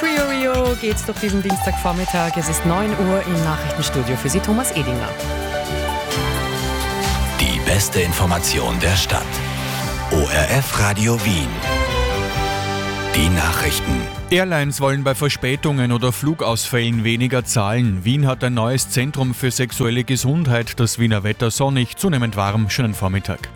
Trio Rio geht's durch diesen Dienstagvormittag. Es ist 9 Uhr im Nachrichtenstudio. Für Sie Thomas Edinger. Die beste Information der Stadt. ORF Radio Wien. Die Nachrichten. Airlines wollen bei Verspätungen oder Flugausfällen weniger zahlen. Wien hat ein neues Zentrum für sexuelle Gesundheit. Das Wiener Wetter sonnig, zunehmend warm. Schönen Vormittag.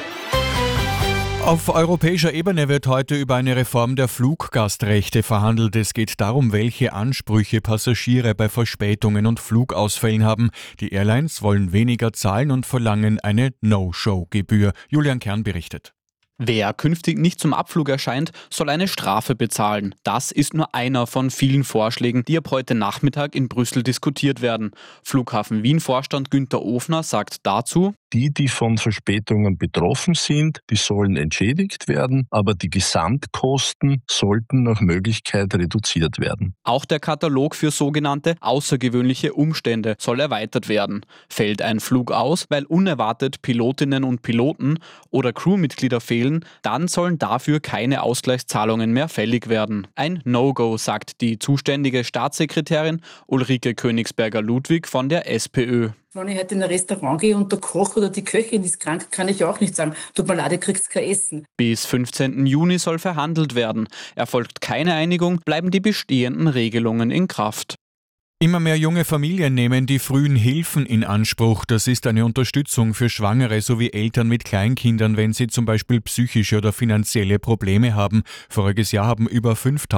Auf europäischer Ebene wird heute über eine Reform der Fluggastrechte verhandelt. Es geht darum, welche Ansprüche Passagiere bei Verspätungen und Flugausfällen haben. Die Airlines wollen weniger zahlen und verlangen eine No-Show-Gebühr. Julian Kern berichtet. Wer künftig nicht zum Abflug erscheint, soll eine Strafe bezahlen. Das ist nur einer von vielen Vorschlägen, die ab heute Nachmittag in Brüssel diskutiert werden. Flughafen Wien-Vorstand Günther Ofner sagt dazu: Die von Verspätungen betroffen sind, die sollen entschädigt werden, aber die Gesamtkosten sollten nach Möglichkeit reduziert werden. Auch der Katalog für sogenannte außergewöhnliche Umstände soll erweitert werden. Fällt ein Flug aus, weil unerwartet Pilotinnen und Piloten oder Crewmitglieder fehlen, dann sollen dafür keine Ausgleichszahlungen mehr fällig werden. Ein No-Go, sagt die zuständige Staatssekretärin Ulrike Königsberger-Ludwig von der SPÖ. Wenn ich heute in ein Restaurant gehe und der Koch oder die Köchin ist krank, kann ich auch nicht sagen, tut mir leid, ihr kriegt kein Essen. Bis 15. Juni soll verhandelt werden. Erfolgt keine Einigung, bleiben die bestehenden Regelungen in Kraft. Immer mehr junge Familien nehmen die frühen Hilfen in Anspruch. Das ist eine Unterstützung für Schwangere sowie Eltern mit Kleinkindern, wenn sie zum Beispiel psychische oder finanzielle Probleme haben. Voriges Jahr haben über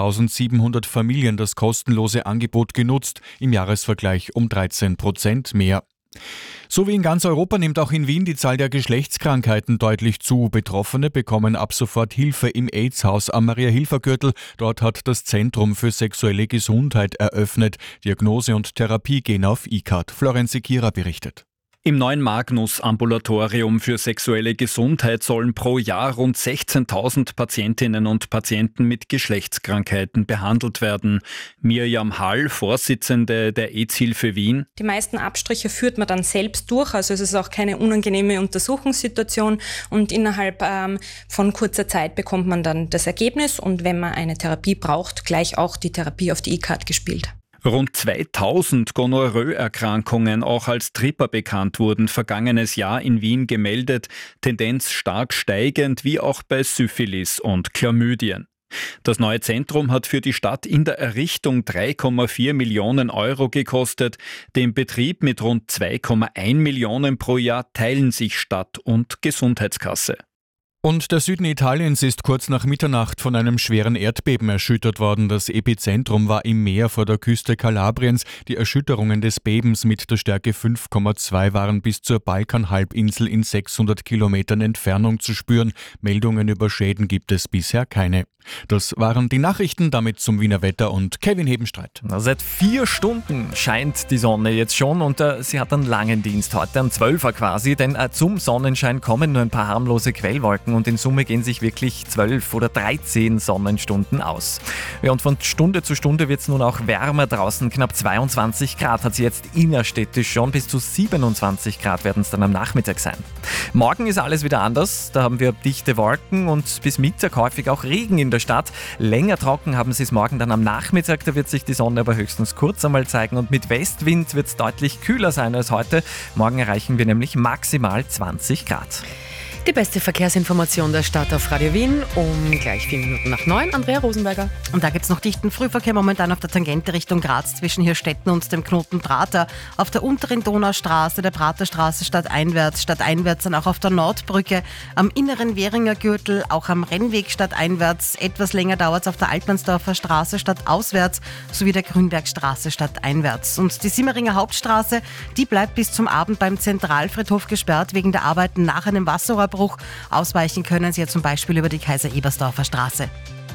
5.700 Familien das kostenlose Angebot genutzt, im Jahresvergleich um 13% mehr. So wie in ganz Europa nimmt auch in Wien die Zahl der Geschlechtskrankheiten deutlich zu. Betroffene bekommen ab sofort Hilfe im AIDS-Haus am Maria-Hilfer-Gürtel. Dort hat das Zentrum für sexuelle Gesundheit eröffnet. Diagnose und Therapie gehen auf E-Card. Florenz Sekira berichtet. Im neuen Magnus-Ambulatorium für sexuelle Gesundheit sollen pro Jahr rund 16.000 Patientinnen und Patienten mit Geschlechtskrankheiten behandelt werden. Mirjam Hall, Vorsitzende der AIDS-Hilfe Wien. Die meisten Abstriche führt man dann selbst durch, also es ist auch keine unangenehme Untersuchungssituation und innerhalb von kurzer Zeit bekommt man dann das Ergebnis und wenn man eine Therapie braucht, gleich auch die Therapie auf die E-Card gespielt. Rund 2000 Gonorrhoe-Erkrankungen, auch als Tripper bekannt, wurden vergangenes Jahr in Wien gemeldet, Tendenz stark steigend, wie auch bei Syphilis und Chlamydien. Das neue Zentrum hat für die Stadt in der Errichtung 3,4 Millionen Euro gekostet. Den Betrieb mit rund 2,1 Millionen pro Jahr teilen sich Stadt und Gesundheitskasse. Und der Süden Italiens ist kurz nach Mitternacht von einem schweren Erdbeben erschüttert worden. Das Epizentrum war im Meer vor der Küste Kalabriens. Die Erschütterungen des Bebens mit der Stärke 5,2 waren bis zur Balkanhalbinsel in 600 Kilometern Entfernung zu spüren. Meldungen über Schäden gibt es bisher keine. Das waren die Nachrichten, damit zum Wiener Wetter und Kevin Hebenstreit. Seit 4 Stunden scheint die Sonne jetzt schon und sie hat einen langen Dienst heute, am 12 Uhr quasi, denn zum Sonnenschein kommen nur ein paar harmlose Quellwolken und in Summe gehen sich wirklich 12 oder 13 Sonnenstunden aus. Ja, und von Stunde zu Stunde wird es nun auch wärmer draußen, knapp 22 Grad hat es jetzt innerstädtisch schon, bis zu 27 Grad werden es dann am Nachmittag sein. Morgen ist alles wieder anders, da haben wir dichte Wolken und bis Mittag häufig auch Regen in der Stadt. Länger trocken haben sie es morgen dann am Nachmittag, da wird sich die Sonne aber höchstens kurz einmal zeigen und mit Westwind wird es deutlich kühler sein als heute. Morgen erreichen wir nämlich maximal 20 Grad. Die beste Verkehrsinformation der Stadt auf Radio Wien um gleich 4 Minuten nach 9. Andrea Rosenberger. Und da gibt es noch dichten Frühverkehr momentan auf der Tangente Richtung Graz zwischen Hirstetten und dem Knoten Prater. Auf der unteren Donaustraße, der Praterstraße stadteinwärts dann auch auf der Nordbrücke, am inneren Währinger Gürtel, auch am Rennweg stadteinwärts. Etwas länger dauert es auf der Altmannsdorfer Straße stadtauswärts sowie der Grünbergstraße stadteinwärts. Und die Simmeringer Hauptstraße, die bleibt bis zum Abend beim Zentralfriedhof gesperrt wegen der Arbeiten nach einem Wasserrohrbruch. Ausweichen können Sie ja zum Beispiel über die Kaiser-Ebersdorfer Straße.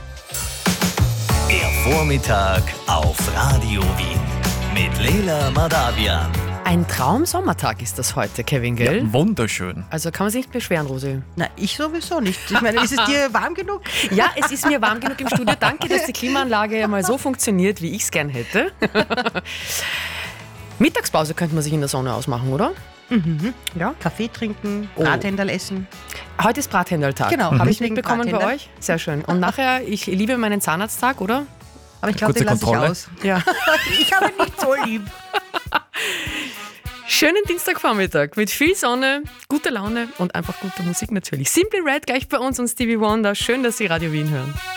Der Vormittag auf Radio Wien mit Leila Madavian. Ein Traum-Sommertag ist das heute, Kevin, gell? Ja, wunderschön. Also kann man sich nicht beschweren, Rosi. Na, ich sowieso nicht. Ich meine, ist es dir warm genug? Ja, es ist mir warm genug im Studio. Danke, dass die Klimaanlage mal so funktioniert, wie ich es gern hätte. Mittagspause könnte man sich in der Sonne ausmachen, oder? Mhm. Ja, Kaffee trinken, Brathändel essen. Heute ist Brathändeltag. Genau. Habe ich mitbekommen bei euch? Sehr schön. Und nachher, ich liebe meinen Zahnarzttag, oder? Aber ich glaube, den lasse ich aus. Ja. Ich habe ihn nicht so lieb. Schönen Dienstagvormittag mit viel Sonne, guter Laune und einfach guter Musik natürlich. Simply Red gleich bei uns und Stevie Wonder. Schön, dass Sie Radio Wien hören.